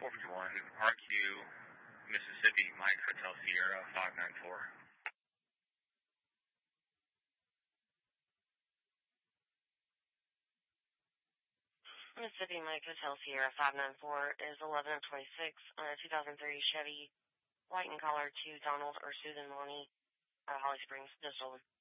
451 RQ, Mississippi, Mike Hotel Sierra 594. Mississippi Mike Hotel Sierra 594 is 11:26 on a 2003 Chevy white and collar to Donald or Susan Lonnie, Holly Springs, just stolen.